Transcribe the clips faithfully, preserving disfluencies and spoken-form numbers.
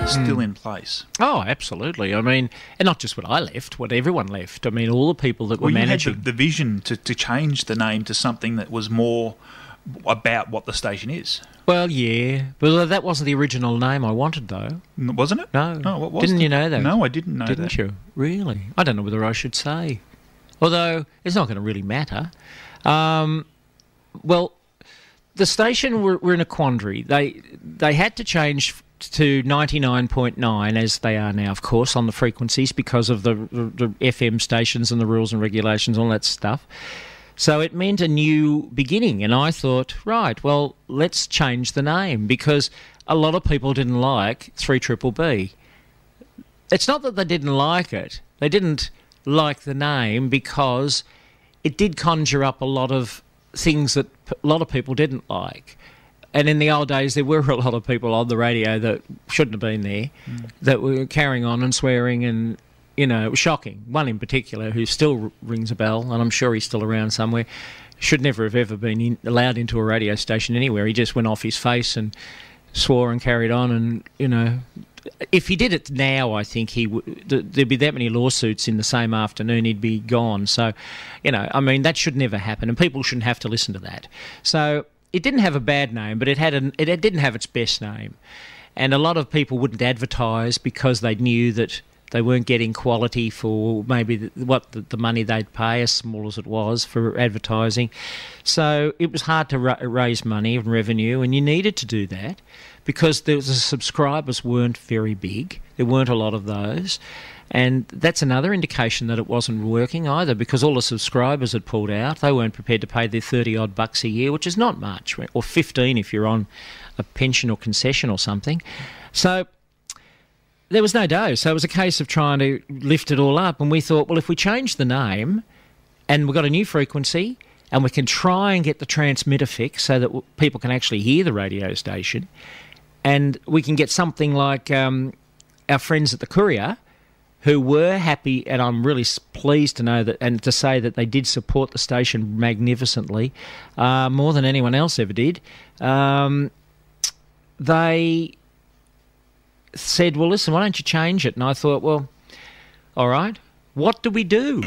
still Mm. in place. Oh, absolutely. I mean, and not just what I left, what everyone left. I mean, all the people that were Well, you managing. had the, the vision to, to change the name to something that was more about what the station is, Well, yeah. Well, that wasn't the original name I wanted, though. wasn't it? No. Oh, what was Didn't the- you know that? No, I didn't know Didn't that. you? Really? I don't know whether I should say. Although, it's not going to really matter. Um, well, the station were, were in a quandary. They they had to change to ninety-nine point nine, as they are now, of course, on the frequencies because of the, the, the F M stations and the rules and regulations, all that stuff. So it meant a new beginning, and I thought, right, well, let's change the name, because a lot of people didn't like three triple B. It's not that they didn't like it. They didn't like the name because it did conjure up a lot of things that p- a lot of people didn't like. And in the old days, there were a lot of people on the radio that shouldn't have been there, mm. that were carrying on and swearing, and, you know, it was shocking. One in particular who still r- rings a bell, and I'm sure he's still around somewhere, should never have ever been in, allowed into a radio station anywhere. He just went off his face and swore and carried on, and, you know, if he did it now, I think he w- th- there'd be that many lawsuits in the same afternoon, he'd be gone. So, you know, I mean, that should never happen, and people shouldn't have to listen to that. So it didn't have a bad name, but it had an, it didn't have its best name. And a lot of people wouldn't advertise because they knew that they weren't getting quality for maybe the, what the, the money they'd pay, as small as it was, for advertising. So it was hard to ra- raise money and revenue, and you needed to do that because the subscribers weren't very big. There weren't a lot of those. And that's another indication that it wasn't working either, because all the subscribers had pulled out. They weren't prepared to pay their thirty-odd bucks a year, which is not much, or fifteen if you're on a pension or concession or something. So there was no dough. So it was a case of trying to lift it all up. And we thought, well, if we change the name and we've got a new frequency and we can try and get the transmitter fixed so that w- people can actually hear the radio station, and we can get something like um, our friends at the Courier, who were happy, and I'm really pleased to know that, and to say that they did support the station magnificently, uh, more than anyone else ever did. Um, they said, well, listen, why don't you change it? And I thought, well, all right, what do we do?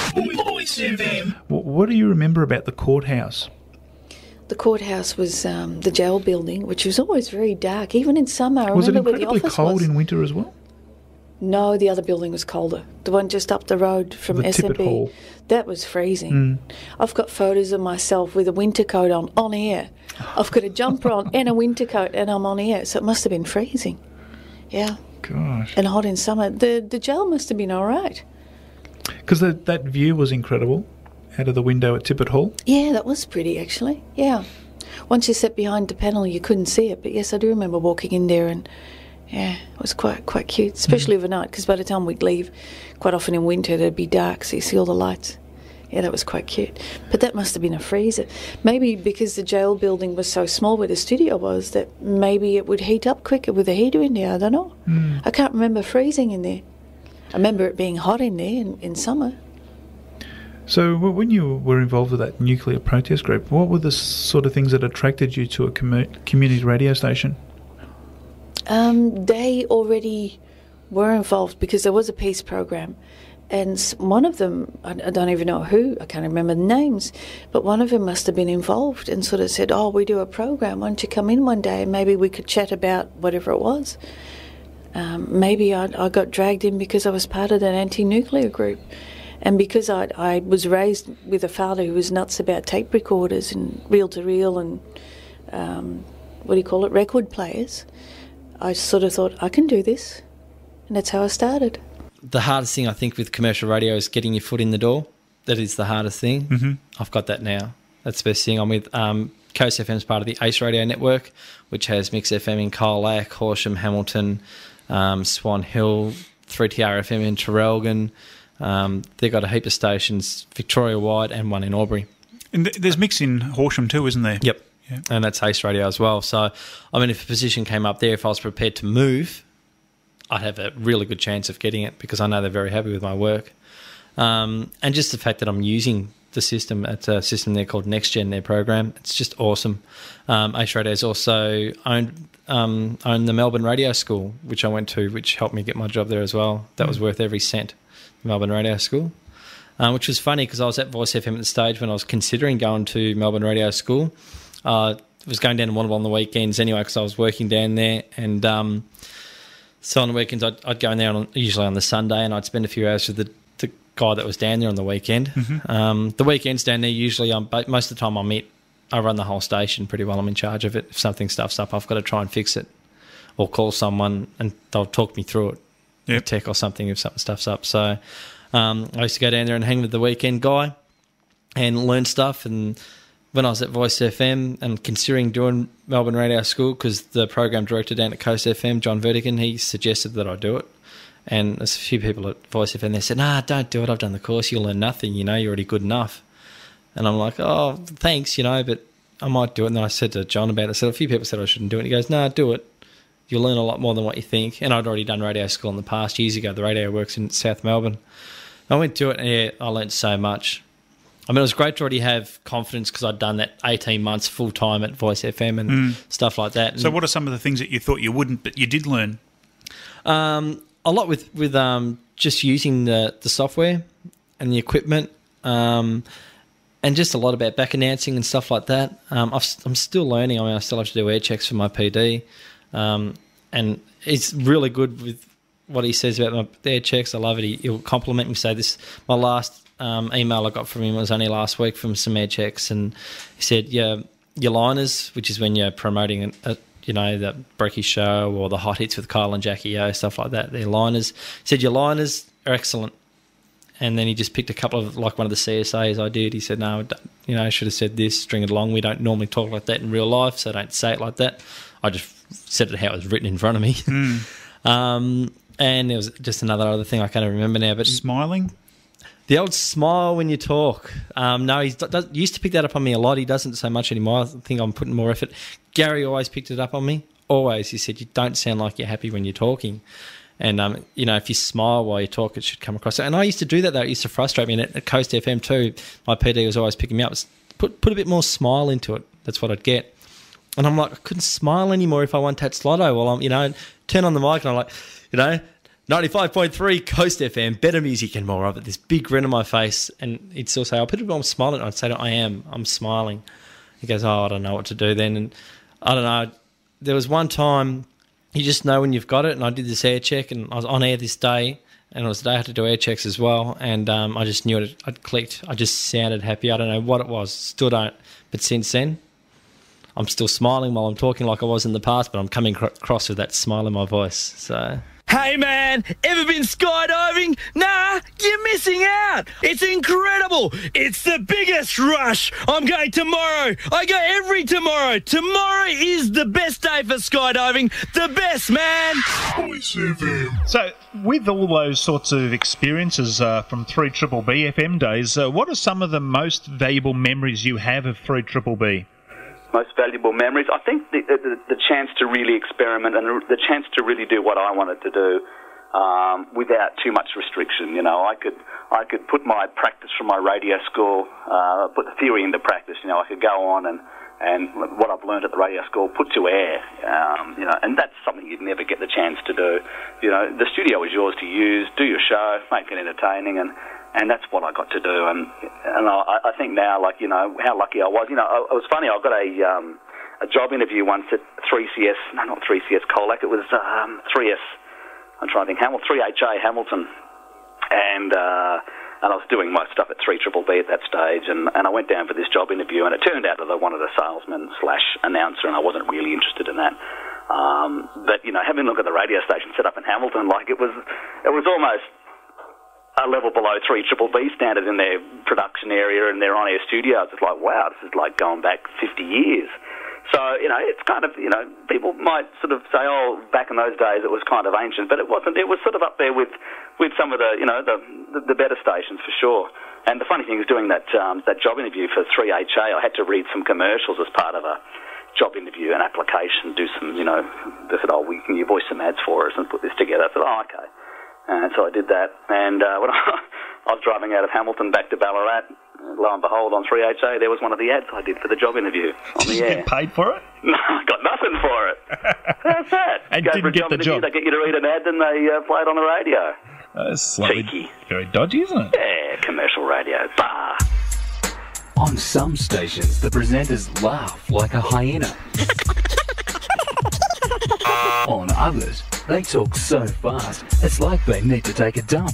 Wh- What do you remember about the courthouse? The courthouse was um, the jail building, which was always very dark, even in summer. I Was it remember where the incredibly office cold was. in winter as well? No, the other building was colder. The one just up the road from The S M Tippett B. Hall. That was freezing. Mm. I've got photos of myself with a winter coat on, on air. I've got a jumper on and a winter coat, and I'm on air. So it must have been freezing. Yeah. Gosh. And hot in summer. The the jail must have been all right. Because that, that view was incredible out of the window at Tippett Hall. Yeah, that was pretty, actually. Yeah. Once you sat behind the panel, you couldn't see it. But yes, I do remember walking in there, and yeah, it was quite quite cute, especially Mm. overnight, because by the time we'd leave, quite often in winter, it'd be dark, so you see all the lights. Yeah, that was quite cute. But that must have been a freezer. Maybe because the jail building was so small where the studio was, that maybe it would heat up quicker with a heater in there. I don't know. Mm. I can't remember freezing in there. I remember it being hot in there in, in summer. So w- when you were involved with that nuclear protest group, what were the s- sort of things that attracted you to a commu- community radio station? Um, they already were involved because there was a peace program, and s- one of them, I, I don't even know who, I can't remember the names, but one of them must have been involved and sort of said, oh, we do a program, why don't you come in one day and maybe we could chat about whatever it was. Um, maybe I, I got dragged in because I was part of that anti-nuclear group, and because I, I was raised with a father who was nuts about tape recorders and reel-to-reel and, um, what do you call it, record players. I sort of thought, I can do this, and that's how I started. The hardest thing, I think, with commercial radio is getting your foot in the door. That is the hardest thing. Mm-hmm. I've got that now. That's the best thing. I'm with um, Coast F M is part of the Ace Radio Network, which has Mix F M in Colac, Horsham, Hamilton, um, Swan Hill, three T R F M in Traralgon. Um, they've got a heap of stations, Victoria-wide, and one in Albury. And th- there's Mix in Horsham too, isn't there? Yep. Yeah. And that's Ace Radio as well. So, I mean, if a position came up there, if I was prepared to move, I'd have a really good chance of getting it because I know they're very happy with my work. Um, and just the fact that I'm using the system. It's a system there called NextGen, their program. It's just awesome. Um, Ace Radio's also owned um, owned the Melbourne Radio School, which I went to, which helped me get my job there as well. That was worth every cent, the Melbourne Radio School. Um, which was funny because I was at Voice F M at the stage when I was considering going to Melbourne Radio School. Uh, I was going down to Warrnambool on the weekends anyway because I was working down there. And um, so on the weekends I'd, I'd go in there on, usually on the Sunday, and I'd spend a few hours with the, the guy that was down there on the weekend. Mm-hmm. Um, the weekends down there, usually I'm, most of the time I'm it. I run the whole station pretty well. I'm in charge of it. If something stuffs up, I've got to try and fix it or call someone and they'll talk me through it, yep. tech or something if something stuffs up. So... Um, I used to go down there and hang with the weekend guy and learn stuff. And when I was at Voice F M and considering doing Melbourne Radio School, because the program director down at Coast F M, John Vertigan, he suggested that I do it. And there's a few people at Voice F M, they said, nah, don't do it. I've done the course. You'll learn nothing. You know, you're already good enough. And I'm like, oh, thanks, you know, but I might do it. And then I said to John about it. I said, a few people said I shouldn't do it. He goes, nah, do it. You'll learn a lot more than what you think. And I'd already done radio school in the past, years ago. The radio works in South Melbourne. I went to it and yeah, I learned so much. I mean, it was great to already have confidence because I'd done that eighteen months full-time at Voice F M and mm. stuff like that. And so what are some of the things that you thought you wouldn't, but you did learn? Um, a lot with, with um, just using the, the software and the equipment um, and just a lot about back announcing and stuff like that. Um, I've, I'm still learning. I mean, I still have to do air checks for my P D um, and it's really good with what he says about my air checks. I love it. He, he'll compliment me. Say this. My last um, email I got from him was only last week from some air checks, and he said, "Yeah, your liners, which is when you're promoting a, a you know the Brekkie Show or the hot hits with Kyle and Jackie O, stuff like that. Their liners." He said your liners are excellent. And then he just picked a couple of, like one of the C S As I did. He said, no, you know, I should have said this, string it along. We don't normally talk like that in real life, so don't say it like that. I just said it how it was written in front of me. Mm. um, and there was just another other thing I can't remember now. But smiling? The old smile when you talk. Um, no, he used to pick that up on me a lot. He doesn't so much anymore. I think I'm putting more effort. Gary always picked it up on me. Always. He said, you don't sound like you're happy when you're talking. And, um, you know, if you smile while you talk, it should come across. And I used to do that, though. It used to frustrate me. And at, at Coast F M too, my P D was always picking me up. Put put a bit more smile into it. That's what I'd get. And I'm like, I couldn't smile anymore if I wanted Tat Slotto. Well, I'm, you know, turn on the mic and I'm like, you know, ninety-five point three Coast F M, better music and more of it. This big grin on my face. And he'd still say, I'll put a bit more smile in it. I'd say, I am. I'm smiling. He goes, oh, I don't know what to do then. And I don't know. There was one time... You just know when you've got it, and I did this air check, and I was on air this day, and it was the day I had to do air checks as well, and um, I just knew it. I'd clicked. I just sounded happy. I don't know what it was. Still don't. But since then, I'm still smiling while I'm talking like I was in the past, but I'm coming cr- across with that smile in my voice. So... Hey man, ever been skydiving? Nah, you're missing out. It's incredible. It's the biggest rush. I'm going tomorrow. I go every tomorrow. Tomorrow is the best day for skydiving. The best, man. So, with all those sorts of experiences uh, from three B B F M days, uh, what are some of the most valuable memories you have of three B B? Most valuable memories, I think the, the, the chance to really experiment and the chance to really do what I wanted to do um, without too much restriction. You know, I could I could put my practice from my radio school, uh, put the theory into practice. You know, I could go on and, and what I've learned at the radio school put to air. Um, you know, and that's something you'd never get the chance to do. You know, the studio is yours to use. Do your show, make it entertaining, and. And that's what I got to do, and and I, I think now, like, you know, how lucky I was. You know, it was funny. I got a um, a job interview once at three C S, no, not three C S Colac. It was um, three S. I'm trying to think, Hamilton, three H A Hamilton, and uh, and I was doing my stuff at three B B at that stage, and, and I went down for this job interview, and it turned out that I wanted a salesman slash announcer, and I wasn't really interested in that. Um, but you know, having a look at the radio station set up in Hamilton, like it was, it was almost a level below three B B standard in their production area and their on-air studios. It's like, wow, this is like going back fifty years. So, you know, it's kind of, you know, people might sort of say, oh, back in those days it was kind of ancient, but it wasn't. It was sort of up there with, with some of the, you know, the, the, the better stations for sure. And the funny thing is, doing that um, that job interview for three H A, I had to read some commercials as part of a job interview, an application, do some, you know, they said, oh, we can you voice some ads for us and put this together. I said, oh, okay. And so I did that, and uh, when I, I was driving out of Hamilton back to Ballarat, lo and behold, on three H A, there was one of the ads I did for the job interview on Did the you air. get paid for it? No, I got nothing for it. How's that? And Go didn't for a get job the interview, job. They get you to read an ad and they uh, play it on the radio. Uh, slightly Cheeky. Very dodgy, isn't it? Yeah, commercial radio. Bah. On some stations, the presenters laugh like a hyena. On others, they talk so fast, it's like they need to take a dump.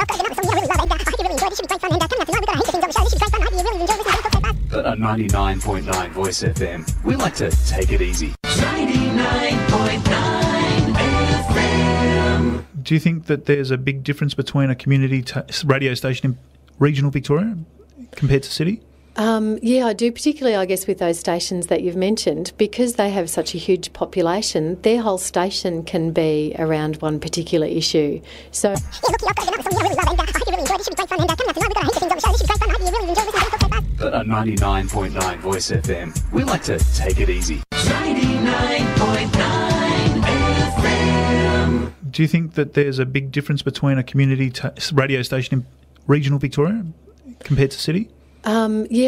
But on ninety-nine point nine Voice F M, we like to take it easy. ninety-nine point nine F M. Do you think that there's a big difference between a community ta radio station in regional Victoria compared to city? Um, yeah, I do, particularly, I guess, with those stations that you've mentioned, because they have such a huge population, their whole station can be around one particular issue. So, but on ninety-nine point nine Voice F M, we like to take it easy. ninety-nine point nine F M. Do you think that there's a big difference between a community ta radio station in regional Victoria compared to city? um, yeah.